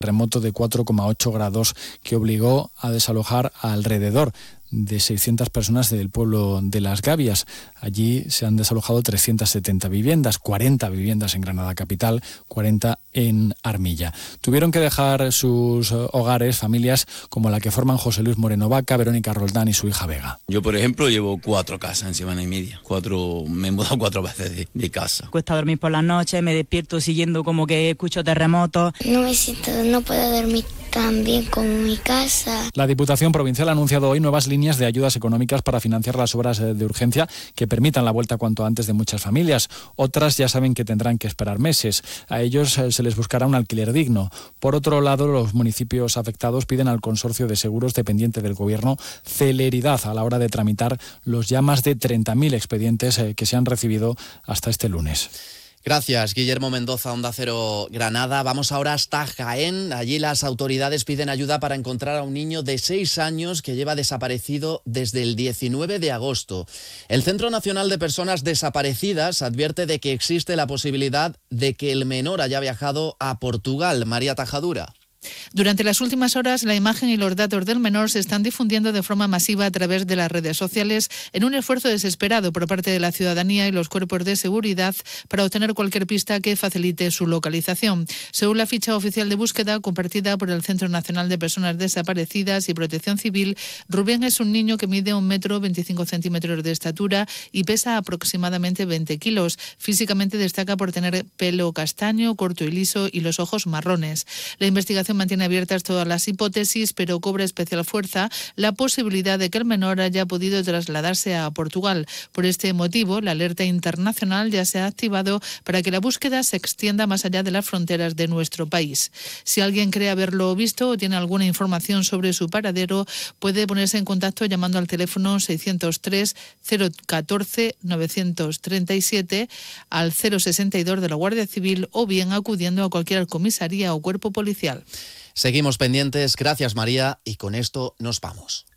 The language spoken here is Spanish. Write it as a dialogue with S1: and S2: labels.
S1: Terremoto de 4,8 grados que obligó a desalojar alrededor de 600 personas del pueblo de Las Gavias. Allí se han desalojado 370 viviendas, 40 viviendas en Granada capital, 40 en Armilla. Tuvieron que dejar sus hogares familias como la que forman José Luis Moreno Vaca, Verónica Roldán y su hija Vega.
S2: Yo, por ejemplo, llevo 4 casas en semana y media. Me he mudado 4 veces de casa.
S3: Cuesta dormir por las noches, me despierto siguiendo como que escucho terremotos.
S4: No puedo dormir tan bien como mi casa.
S1: La Diputación Provincial ha anunciado hoy nuevas líneas de ayudas económicas para financiar las obras de urgencia que permitan la vuelta cuanto antes de muchas familias. Otras ya saben que tendrán que esperar meses. A ellos se les buscará un alquiler digno. Por otro lado, los municipios afectados piden al Consorcio de Seguros dependiente del Gobierno celeridad a la hora de tramitar los ya más de 30.000 expedientes que se han recibido hasta este lunes.
S5: Gracias, Guillermo Mendoza, Onda Cero Granada. Vamos ahora hasta Jaén. Allí las autoridades piden ayuda para encontrar a un niño de 6 años que lleva desaparecido desde el 19 de agosto. El Centro Nacional de Personas Desaparecidas advierte de que existe la posibilidad de que el menor haya viajado a Portugal. María Tajadura.
S6: Durante las últimas horas, la imagen y los datos del menor se están difundiendo de forma masiva a través de las redes sociales en un esfuerzo desesperado por parte de la ciudadanía y los cuerpos de seguridad para obtener cualquier pista que facilite su localización. Según la ficha oficial de búsqueda compartida por el Centro Nacional de Personas Desaparecidas y Protección Civil, Rubén es un niño que mide 1,25 m de estatura y pesa aproximadamente 20 kilos. Físicamente destaca por tener pelo castaño, corto y liso y los ojos marrones. La investigación mantiene abiertas todas las hipótesis, pero cobra especial fuerza la posibilidad de que el menor haya podido trasladarse a Portugal. Por este motivo, la alerta internacional ya se ha activado para que la búsqueda se extienda más allá de las fronteras de nuestro país. Si alguien cree haberlo visto o tiene alguna información sobre su paradero, puede ponerse en contacto llamando al teléfono 603 014 937 al 062 de la Guardia Civil o bien acudiendo a cualquier comisaría o cuerpo policial.
S5: Seguimos pendientes. Gracias, María, y con esto nos vamos.